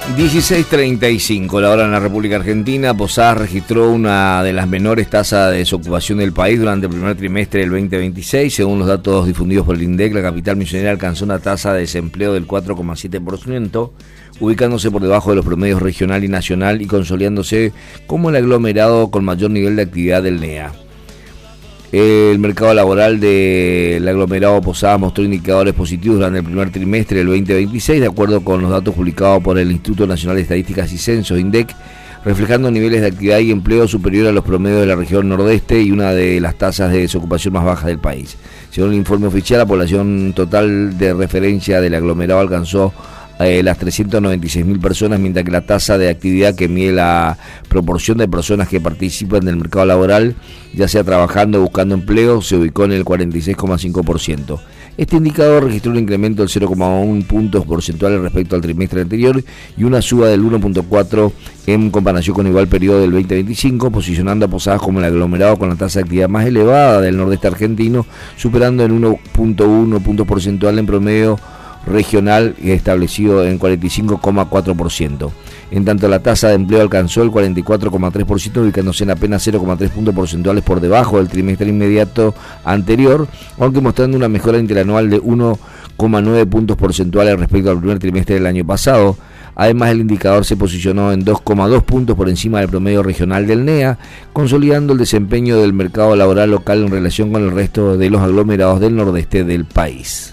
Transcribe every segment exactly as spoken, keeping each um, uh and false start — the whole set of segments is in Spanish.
dieciséis treinta y cinco, la hora en la República Argentina. Posadas registró una de las menores tasas de desocupación del país durante el primer trimestre del veinte veintiséis. Según los datos difundidos por el INDEC, la capital misionera alcanzó una tasa de desempleo del cuatro coma siete por ciento, ubicándose por debajo de los promedios regional y nacional y consolidándose como el aglomerado con mayor nivel de actividad del N E A. El mercado laboral del aglomerado Posadas mostró indicadores positivos durante el primer trimestre del veinte veintiséis, de acuerdo con los datos publicados por el Instituto Nacional de Estadísticas y Censos, INDEC, reflejando niveles de actividad y empleo superior a los promedios de la región nordeste y una de las tasas de desocupación más bajas del país. Según el informe oficial, la población total de referencia del aglomerado alcanzó Eh, las trescientas noventa y seis mil personas, mientras que la tasa de actividad que mide la proporción de personas que participan del mercado laboral, ya sea trabajando o buscando empleo, se ubicó en el cuarenta y seis coma cinco por ciento. Este indicador registró un incremento del cero coma uno puntos porcentuales respecto al trimestre anterior y una suba del uno punto cuatro en comparación con el igual periodo del veinte veinticinco, posicionando a Posadas como el aglomerado con la tasa de actividad más elevada del nordeste argentino, superando en uno punto uno puntos porcentuales en promedio regional establecido en cuarenta y cinco coma cuatro por ciento. En tanto, la tasa de empleo alcanzó el cuarenta y cuatro coma tres por ciento, ubicándose en apenas cero coma tres puntos porcentuales por debajo del trimestre inmediato anterior, aunque mostrando una mejora interanual de uno coma nueve puntos porcentuales respecto al primer trimestre del año pasado. Además, el indicador se posicionó en dos coma dos puntos por encima del promedio regional del N E A, consolidando el desempeño del mercado laboral local en relación con el resto de los aglomerados del nordeste del país.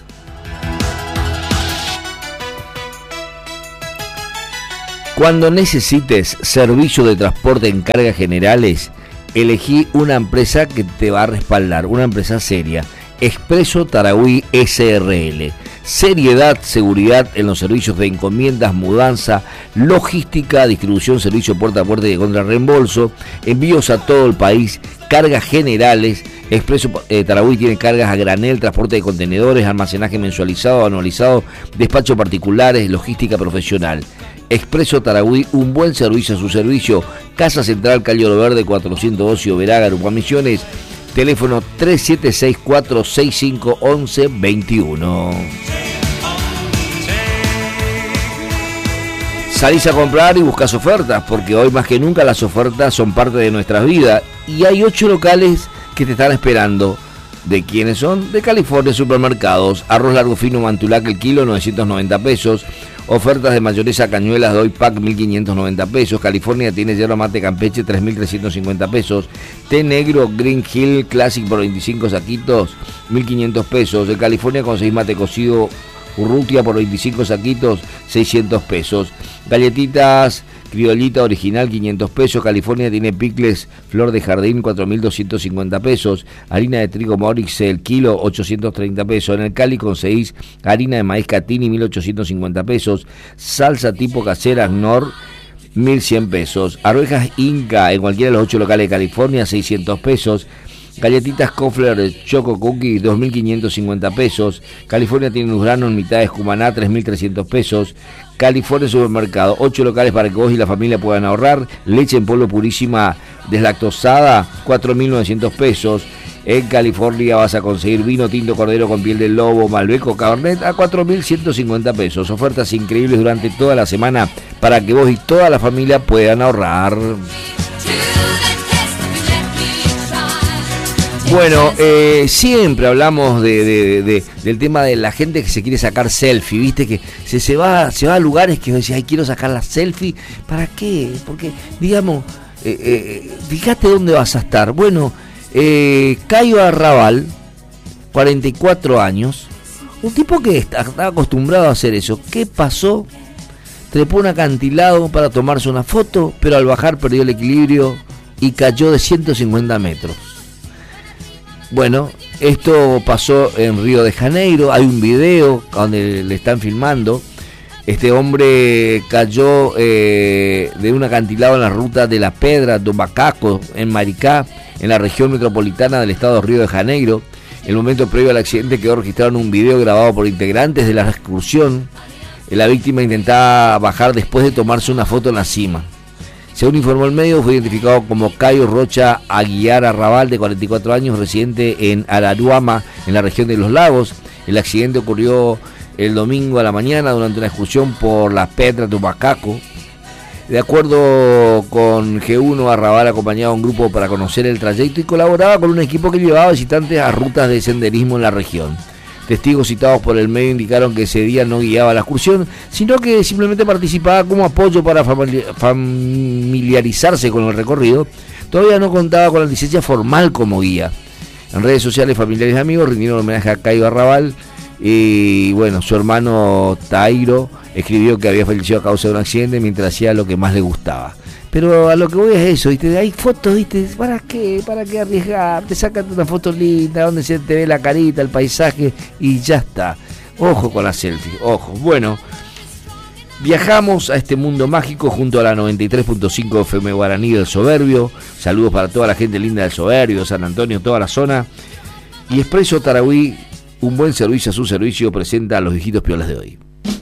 Cuando necesites servicio de transporte en cargas generales, elegí una empresa que te va a respaldar, una empresa seria. Expreso Tarahui S R L. Seriedad, seguridad en los servicios de encomiendas, mudanza, logística, distribución, servicio puerta a puerta y contra reembolso, envíos a todo el país, cargas generales. Expreso eh, Tarahui tiene cargas a granel, transporte de contenedores, almacenaje mensualizado, anualizado, despacho particulares, logística profesional. Expreso Tarahui, un buen servicio a su servicio. Casa Central, Calle Oro Verde, cuatrocientos doce, Overaga, Grupo Misiones. Teléfono tres siete seis cuatro seis cinco once veintiuno. Salís a comprar y buscas ofertas, porque hoy más que nunca las ofertas son parte de nuestras vidas. Y hay ocho locales que te están esperando. ¿De quiénes son? De California Supermercados. Arroz largo fino Mantulac el kilo, novecientos noventa pesos. Ofertas de mayonesa Cañuelas Doy Pack, mil quinientos noventa pesos. California tiene yerba mate Campeche, tres mil trescientos cincuenta pesos. Té negro Green Hill Classic por veinticinco saquitos, mil quinientos pesos. De California conseguís mate cocido Urrutia por veinticinco saquitos, seiscientos pesos. Galletitas Criollita original, quinientos pesos. California tiene picles Flor de Jardín, cuatro mil doscientos cincuenta pesos. Harina de trigo Morix el kilo, ochocientos treinta pesos. En el Cali conseguís harina de maíz Catini, mil ochocientos cincuenta pesos. Salsa tipo casera Knorr, mil cien pesos. Arvejas Inca en cualquiera de los ocho locales de California, seiscientos pesos. Galletitas Kofler Choco Cookie, dos mil quinientos cincuenta pesos. California tiene unos granos en mitad de Cumaná, tres mil trescientos pesos. California Supermercado, ocho locales para que vos y la familia puedan ahorrar. Leche en polvo purísima deslactosada, cuatro mil novecientos pesos. En California vas a conseguir vino tinto cordero con piel de lobo, Malbeco Cabernet a cuatro mil ciento cincuenta pesos. Ofertas increíbles durante toda la semana para que vos y toda la familia puedan ahorrar. Bueno, eh, siempre hablamos de, de, de, del tema de la gente que se quiere sacar selfie, viste, que se, se, va, se va a lugares que dice, ay, quiero sacar la selfie, ¿para qué? Porque, digamos, eh, eh, fíjate dónde vas a estar. Bueno, eh, Cayo Arrabal, cuarenta y cuatro años, un tipo que está, está acostumbrado a hacer eso. ¿Qué pasó? Trepó un acantilado para tomarse una foto, pero al bajar perdió el equilibrio y cayó de ciento cincuenta metros. Bueno, esto pasó en Río de Janeiro, hay un video donde le están filmando. Este hombre cayó eh, de un acantilado en la ruta de la Pedra do Macaco, en Maricá, en la región metropolitana del estado de Río de Janeiro. El momento previo al accidente quedó registrado en un video grabado por integrantes de la excursión. La víctima intentaba bajar después de tomarse una foto en la cima. Según informó el medio, fue identificado como Cayo Rocha Aguiar Arrabal, de cuarenta y cuatro años, residente en Araruama, en la región de Los Lagos. El accidente ocurrió el domingo a la mañana durante una excursión por las Petras de Humacaco. De acuerdo con G uno, Arrabal acompañaba a un grupo para conocer el trayecto y colaboraba con un equipo que llevaba visitantes a rutas de senderismo en la región. Testigos citados por el medio indicaron que ese día no guiaba la excursión, sino que simplemente participaba como apoyo para familiarizarse con el recorrido. Todavía no contaba con la licencia formal como guía. En redes sociales, familiares y amigos rindieron homenaje a Caio Arrabal y bueno, su hermano Tairo escribió que había fallecido a causa de un accidente mientras hacía lo que más le gustaba. Pero a lo que voy es eso, ¿viste? Hay fotos, ¿viste? ¿Para qué? ¿Para qué arriesgar? Te sacan una foto linda donde se te ve la carita, el paisaje y ya está. Ojo con la selfie, ojo. Bueno, viajamos a este mundo mágico junto a la noventa y tres punto cinco F M Guaraní del Soberbio. Saludos para toda la gente linda del Soberbio, San Antonio, toda la zona. Y Expreso Tarahui, un buen servicio a su servicio, presenta a los viejitos piolas de hoy.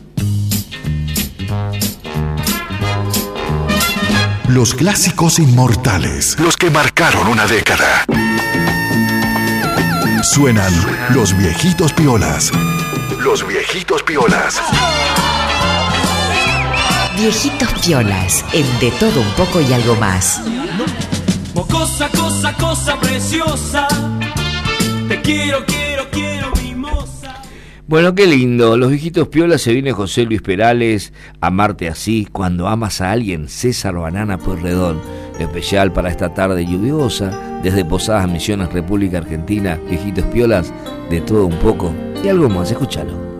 Los clásicos inmortales, los que marcaron una década. Suenan los viejitos piolas. Los viejitos piolas. Viejitos piolas, en De Todo Un Poco y Algo Más. Cosa, cosa, cosa preciosa. Te quiero, quiero, quiero, mimosa. Bueno, qué lindo. Los viejitos piolas, se viene José Luis Perales, Amarte Así, Cuando Amas a Alguien, César Banana Pueyrredón. Especial para esta tarde lluviosa, desde Posadas Misiones, República Argentina. Viejitos piolas, De Todo Un Poco y Algo Más. Escúchalo.